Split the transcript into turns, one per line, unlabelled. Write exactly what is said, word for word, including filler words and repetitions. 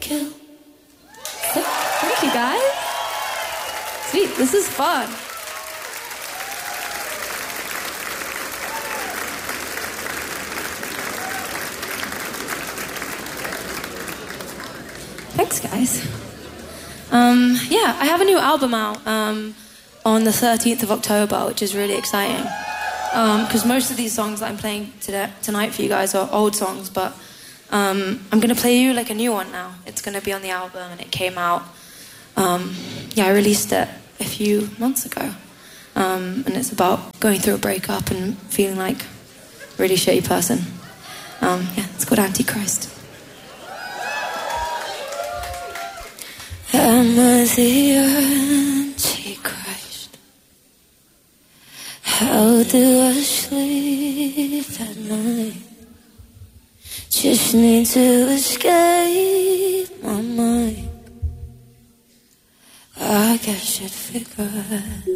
kill. Thank you, guys. Sweet, this is fun. Thanks, guys. Um, yeah, I have a new album out um, on the thirteenth of October, which is really exciting. Because um, most of these songs that I'm playing today, tonight for you guys are old songs, but um, I'm going to play you like a new one now. It's going to be on the album, and it came out. Um, yeah, I released it a few months ago. Um, and it's about going through a breakup and feeling like a really shitty person. Um, yeah, it's called Antichrist. Am I the Antichrist? How do I sleep at night? Just need to escape my mind. I guess you'd figure